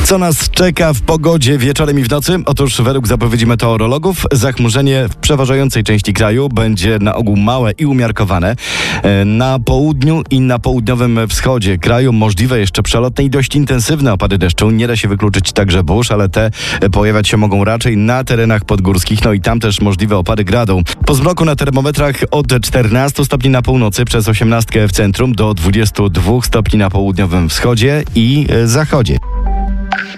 Co nas czeka w pogodzie wieczorem i w nocy? Otóż według zapowiedzi meteorologów zachmurzenie w przeważającej części kraju będzie na ogół małe i umiarkowane. Na południu i na południowym wschodzie kraju możliwe jeszcze przelotne i dość intensywne opady deszczu. Nie da się wykluczyć także burz, ale te pojawiać się mogą raczej na terenach podgórskich, no i tam też możliwe opady gradu. Po zmroku na termometrach od 14 stopni na północy przez 18 w centrum do 22 stopni na południowym wschodzie i zachodzie.